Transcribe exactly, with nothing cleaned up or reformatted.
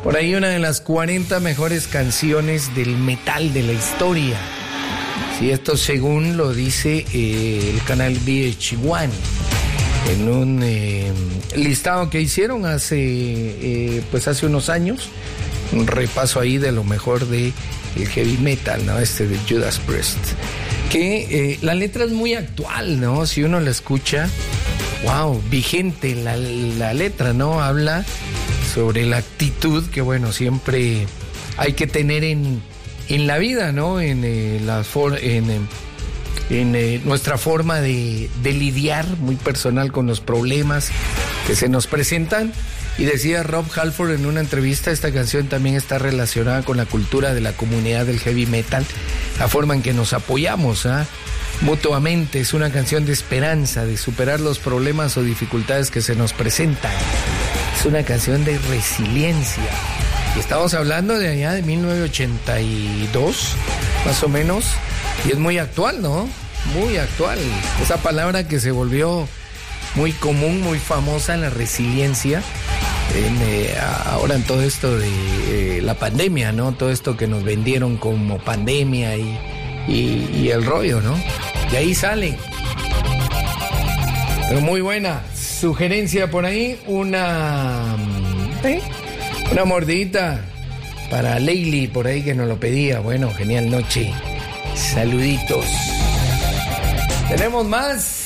Por ahí una de las cuarenta mejores canciones del metal de la historia. Sí, esto según lo dice eh, el canal V H uno en un eh, listado que hicieron hace eh, pues hace unos años, un repaso ahí de lo mejor de el heavy metal, ¿no? Este de Judas Priest, que eh, la letra es muy actual, ¿no? Si uno la escucha, wow, vigente la, la letra, ¿no? Habla sobre la actitud que, bueno, siempre hay que tener en, en la vida, ¿no? En, eh, la for, en, en, en eh, nuestra forma de, de lidiar muy personal con los problemas que se nos presentan. Y decía Rob Halford en una entrevista, esta canción también está relacionada con la cultura de la comunidad del heavy metal, la forma en que nos apoyamos, ¿eh? mutuamente. Es una canción de esperanza, de superar los problemas o dificultades que se nos presentan. Es una canción de resiliencia. Y estamos hablando de allá de mil novecientos ochenta y dos, más o menos. Y es muy actual, ¿no? Muy actual. Esa palabra que se volvió muy común, muy famosa, la resiliencia. En, eh, ahora en todo esto de eh, la pandemia, ¿no? Todo esto que nos vendieron como pandemia y, y, y el rollo, ¿no? De ahí sale. Pero muy buena sugerencia por ahí, una ¿eh? una mordidita para Leili por ahí que nos lo pedía. Bueno, genial noche. Saluditos. Tenemos más.